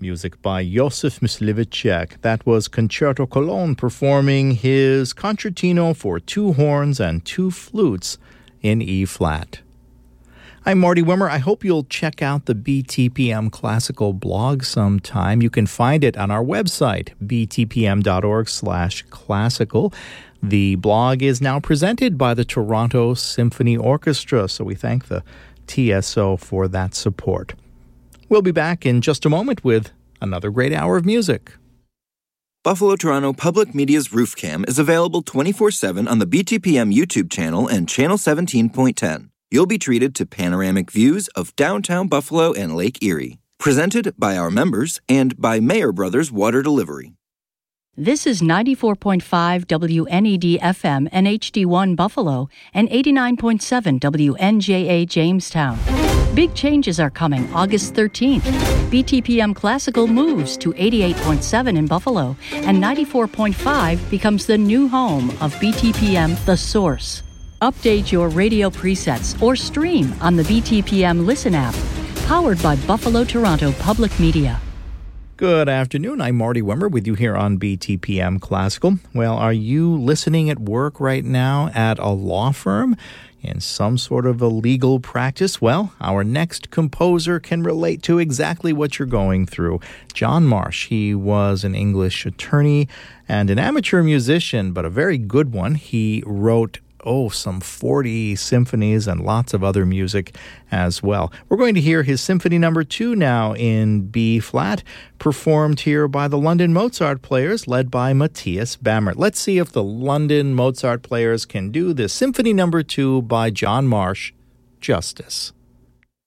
Music by Josef Myslivicek. That was Concerto Cologne performing his concertino for 2 horns and 2 flutes in E-flat. I'm Marty Wimmer. I hope you'll check out the BTPM Classical blog sometime. You can find it on our website, btpm.org/classical. The blog is now presented by the Toronto Symphony Orchestra, so we thank the TSO for that support. We'll be back in just a moment with another great hour of music. Buffalo Toronto Public Media's Roof Cam is available 24/7 on the BTPM YouTube channel and Channel 17.10. You'll be treated to panoramic views of downtown Buffalo and Lake Erie. Presented by our members and by Mayer Brothers Water Delivery. This is 94.5 WNED FM NHD1 Buffalo and 89.7 WNJA Jamestown. Big changes are coming August 13th. BTPM Classical moves to 88.7 in Buffalo, and 94.5 becomes the new home of BTPM The Source. Update your radio presets or stream on the BTPM Listen app, powered by Buffalo Toronto Public Media. Good afternoon. I'm Marty Wimmer with you here on BTPM Classical. Well, are you listening at work right now at a law firm in some sort of a legal practice? Well, our next composer can relate to exactly what you're going through. John Marsh, he was an English attorney and an amateur musician, but a very good one. He wrote some 40 symphonies and lots of other music as well. We're going to hear his Symphony No. 2 now in B-flat, performed here by the London Mozart Players, led by Matthias Bammert. Let's see if the London Mozart Players can do this Symphony No. 2 by John Marsh justice.